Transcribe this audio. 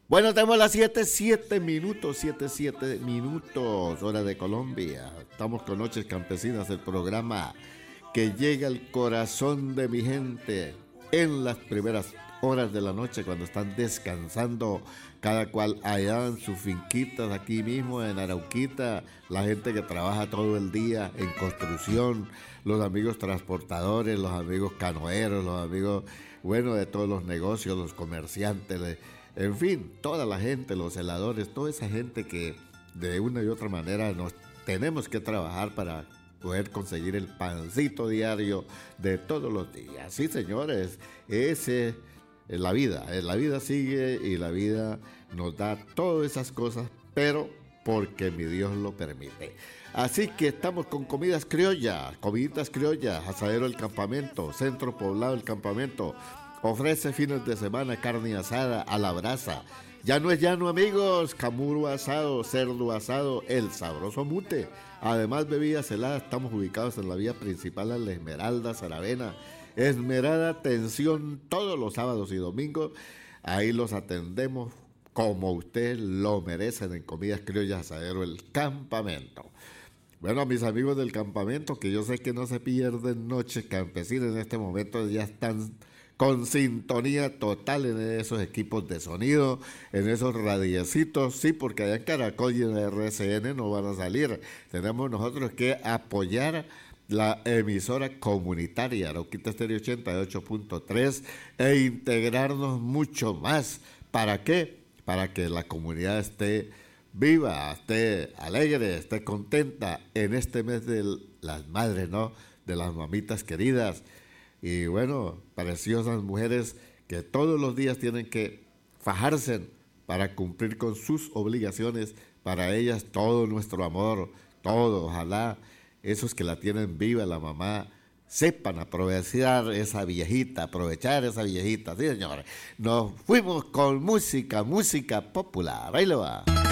Bueno, tenemos las 7 minutos, hora de Colombia. Estamos con Noches Campesinas, el programa que llega al corazón de mi gente en las primeras horas de la noche cuando están descansando cada cual allá en sus finquitas, aquí mismo en Arauquita, la gente que trabaja todo el día en construcción, los amigos transportadores, los amigos canoeros, los amigos, bueno, de todos los negocios, los comerciantes, en fin, toda la gente, los celadores, toda esa gente que de una y otra manera nos tenemos que trabajar para poder conseguir el pancito diario de todos los días. Sí, señores, ese es la vida sigue y la vida nos da todas esas cosas, pero porque mi Dios lo permite. Así que estamos con comiditas criollas, Asadero El Campamento, Centro Poblado El Campamento. Ofrece fines de semana carne asada a la brasa. Ya no es llano, amigos. Camuro asado, cerdo asado, el sabroso mute. Además, bebidas heladas. Estamos ubicados en la vía principal a La Esmeralda, Saravena. Esmerada atención todos los sábados y domingos. Ahí los atendemos como usted lo merecen en Comidas Criollas Asadero El Campamento. Bueno, a mis amigos del campamento, que yo sé que no se pierden Noches Campesinas en este momento, ya están con sintonía total en esos equipos de sonido, en esos radiecitos, sí, porque allá en Caracol y en RCN no van a salir. Tenemos nosotros que apoyar la emisora comunitaria Arauquita Estéreo 88.3 e integrarnos mucho más. ¿Para qué? Para que la comunidad esté viva, esté alegre, esté contenta en este mes de las madres, ¿no? De las mamitas queridas. Y bueno, preciosas mujeres que todos los días tienen que fajarse para cumplir con sus obligaciones. Para ellas todo nuestro amor, todo. Ojalá esos que la tienen viva, la mamá, sepan aprovechar esa viejita, Sí, señores. Nos fuimos con música popular. Ahí lo va.